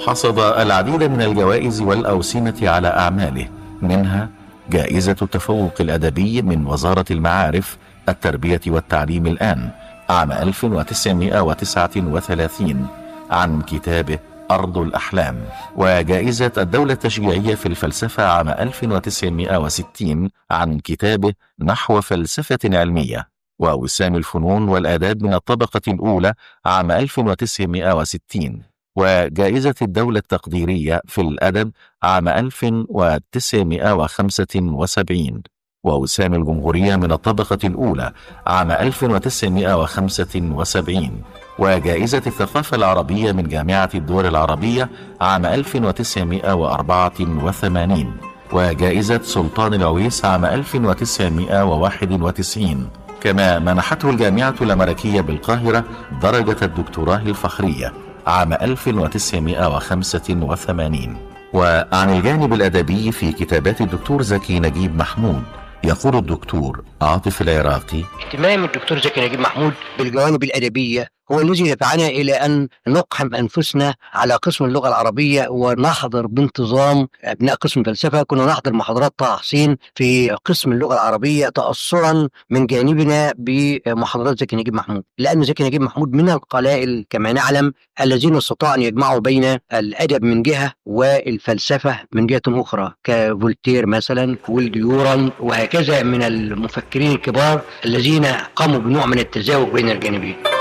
حصد العديد من الجوائز والأوسمة على أعماله، منها جائزة التفوق الأدبي من وزارة المعارف التربية والتعليم الآن عام 1939 عن كتابه أرض الأحلام، وجائزة الدولة التشجيعية في الفلسفة عام 1960 عن كتابه نحو فلسفة علمية، ووسام الفنون والآداب من الطبقة الأولى عام 1960، وجائزة الدولة التقديرية في الأدب عام 1975، ووسام الجمهورية من الطبقة الأولى عام 1975، وجائزة الثقافة العربية من جامعة الدول العربية عام 1984، وجائزة سلطان العويس عام 1991. كما منحته الجامعة الأمريكية بالقاهرة درجة الدكتوراه الفخرية عام 1985. وعن الجانب الأدبي في كتابات الدكتور زكي نجيب محمود يقول الدكتور عاطف العراقي: اهتمام الدكتور زكي نجيب محمود بالجوانب الأدبية هو الذي دفعنا إلى أن نقحم أنفسنا على قسم اللغة العربية ونحضر بانتظام. أبناء قسم الفلسفة كنا نحضر محاضرات طه حسين في قسم اللغة العربية تأثرا من جانبنا بمحاضرات زكي نجيب محمود، لأن زكي نجيب محمود من القلائل كما نعلم الذين استطاعوا أن يجمعوا بين الأدب من جهة والفلسفة من جهة أخرى، كفولتير مثلا والديوران وهكذا من المفكرين الكبار الذين قاموا بنوع من التزاوج بين الجانبين.